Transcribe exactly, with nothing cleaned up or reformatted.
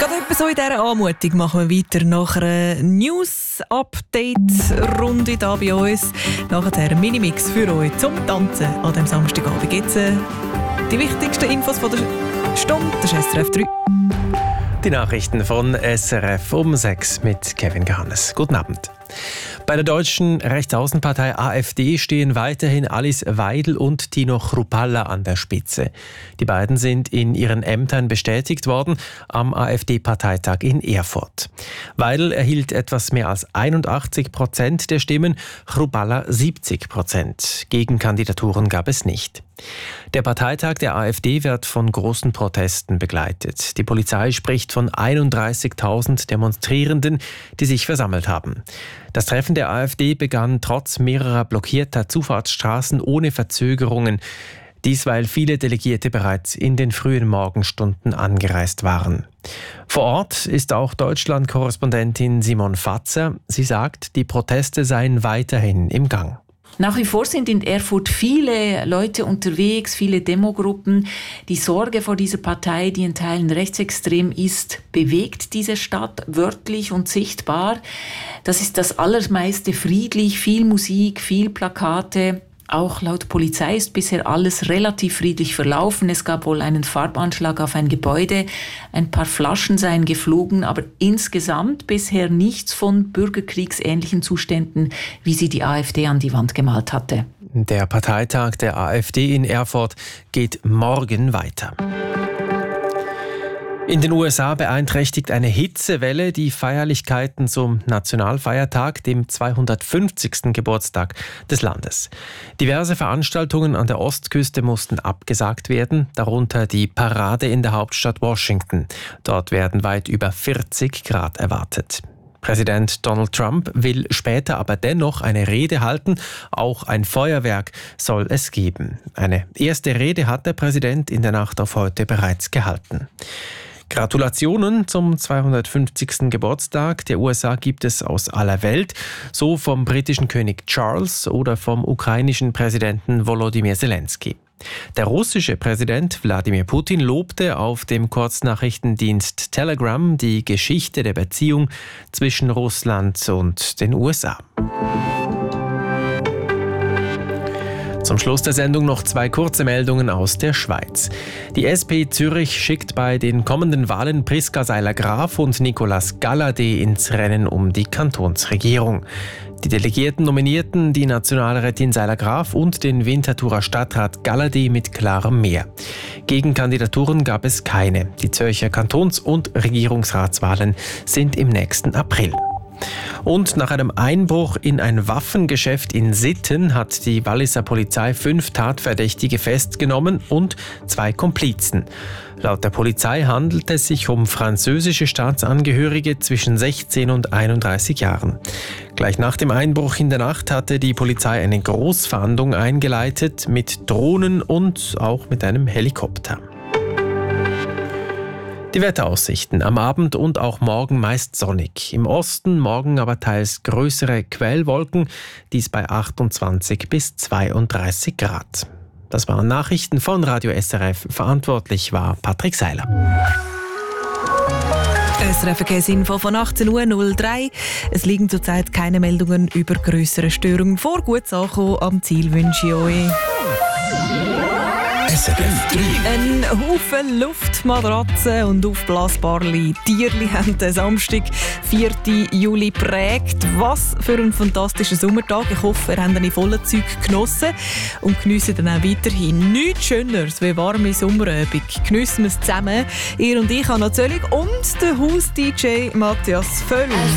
Gerade etwa so in dieser Anmutung machen wir weiter nach einer News-Update-Runde hier bei uns. Nachher ein Minimix für euch zum Tanzen an diesem Samstagabend. Jetzt äh, die wichtigsten Infos von der Stunde, das ist S R F drei. Die Nachrichten von S R F um sechs mit Kevin Gehannes. Guten Abend. Bei der deutschen Rechtsaußenpartei AfD stehen weiterhin Alice Weidel und Tino Chrupalla an der Spitze. Die beiden sind in ihren Ämtern bestätigt worden am AfD-Parteitag in Erfurt. Weidel erhielt etwas mehr als einundachtzig Prozent der Stimmen, Chrupalla siebzig Prozent. Gegenkandidaturen gab es nicht. Der Parteitag der AfD wird von großen Protesten begleitet. Die Polizei spricht von einunddreißigtausend Demonstrierenden, die sich versammelt haben. Das Treffen der AfD begann trotz mehrerer blockierter Zufahrtsstraßen ohne Verzögerungen. Dies, weil viele Delegierte bereits in den frühen Morgenstunden angereist waren. Vor Ort ist auch Deutschland-Korrespondentin Simon Fatzer. Sie sagt, die Proteste seien weiterhin im Gang. Nach wie vor sind in Erfurt viele Leute unterwegs, viele Demogruppen. Die Sorge vor dieser Partei, die in Teilen rechtsextrem ist, bewegt diese Stadt wörtlich und sichtbar. Das ist das Allermeiste friedlich, viel Musik, viel Plakate. Auch laut Polizei ist bisher alles relativ friedlich verlaufen. Es gab wohl einen Farbanschlag auf ein Gebäude. Ein paar Flaschen seien geflogen, aber insgesamt bisher nichts von bürgerkriegsähnlichen Zuständen, wie sie die AfD an die Wand gemalt hatte. Der Parteitag der AfD in Erfurt geht morgen weiter. In den U S A beeinträchtigt eine Hitzewelle die Feierlichkeiten zum Nationalfeiertag, dem zweihundertfünfzigsten Geburtstag des Landes. Diverse Veranstaltungen an der Ostküste mussten abgesagt werden, darunter die Parade in der Hauptstadt Washington. Dort werden weit über vierzig Grad erwartet. Präsident Donald Trump will später aber dennoch eine Rede halten. Auch ein Feuerwerk soll es geben. Eine erste Rede hat der Präsident in der Nacht auf heute bereits gehalten. Gratulationen zum zweihundertfünfzigsten Geburtstag der U S A gibt es aus aller Welt, so vom britischen König Charles oder vom ukrainischen Präsidenten Volodymyr Zelensky. Der russische Präsident Wladimir Putin lobte auf dem Kurznachrichtendienst Telegram die Geschichte der Beziehung zwischen Russland und den U S A. Zum Schluss der Sendung noch zwei kurze Meldungen aus der Schweiz. Die S P Zürich schickt bei den kommenden Wahlen Priska Seiler-Graf und Nicolas Galladay ins Rennen um die Kantonsregierung. Die Delegierten nominierten die Nationalrätin Seiler-Graf und den Winterthurer Stadtrat Galladay mit klarem Mehr. Gegenkandidaturen gab es keine. Die Zürcher Kantons- und Regierungsratswahlen sind im nächsten April. Und nach einem Einbruch in ein Waffengeschäft in Sitten hat die Walliser Polizei fünf Tatverdächtige festgenommen und zwei Komplizen. Laut der Polizei handelt es sich um französische Staatsangehörige zwischen sechzehn und einunddreißig Jahren. Gleich nach dem Einbruch in der Nacht hatte die Polizei eine Großfahndung eingeleitet mit Drohnen und auch mit einem Helikopter. Die Wetteraussichten am Abend und auch morgen meist sonnig. Im Osten morgen aber teils größere Quellwolken, dies bei achtundzwanzig bis zweiunddreißig Grad. Das waren Nachrichten von Radio S R F. Verantwortlich war Patrick Seiler. S R F-Verkehrsinfo von achtzehn Uhr null drei. Es liegen zurzeit keine Meldungen über grössere Störungen vor. Gutes Ankommen am Ziel wünsche ich euch. S R F drei. Ein Haufen Luftmatratzen und aufblasbare Tierli haben den Samstag, vierten Juli prägt. Was für ein fantastischer Sommertag. Ich hoffe, ihr habt ihn in vollen Zügen genossen und geniessen dann auch weiterhin. Nichts Schöneres wie warme Sommerübung. Geniessen wir es zusammen. Ihr und ich, Anna Zöllig und der Haus-D J Matthias Völl.